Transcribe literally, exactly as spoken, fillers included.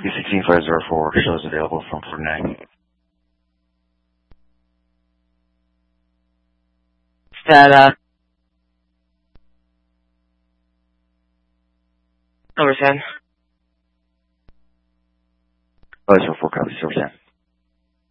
B sixteen five zero four shows available from forty-nine. Stella. Over ten. Oh, zero four copies, over ten.